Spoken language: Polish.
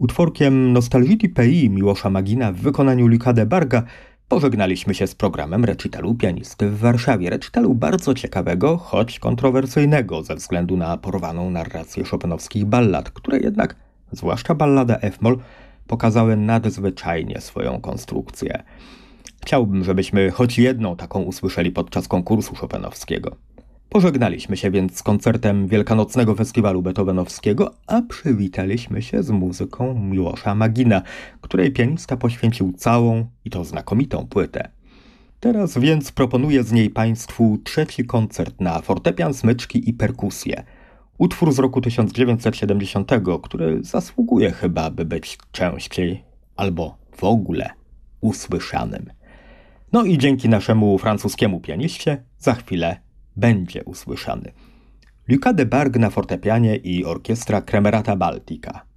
Utworkiem Nostalgii Pays Miłosza Magina w wykonaniu Luca de Barga pożegnaliśmy się z programem recitalu pianisty w Warszawie. Recitalu bardzo ciekawego, choć kontrowersyjnego ze względu na porwaną narrację chopinowskich ballad, które jednak, zwłaszcza ballada F-moll, pokazały nadzwyczajnie swoją konstrukcję. Chciałbym, żebyśmy choć jedną taką usłyszeli podczas konkursu chopinowskiego. Pożegnaliśmy się więc z koncertem Wielkanocnego Festiwalu Beethovenowskiego, a przywitaliśmy się z muzyką Miłosza Magina, której pianista poświęcił całą i to znakomitą płytę. Teraz więc proponuję z niej Państwu trzeci koncert na fortepian, smyczki i perkusję. Utwór z roku 1970, który zasługuje chyba, by być częściej albo w ogóle usłyszanym. No i dzięki naszemu francuskiemu pianiście za chwilę będzie usłyszany. Luca de Barg na fortepianie i orkiestra Cremerata Baltica.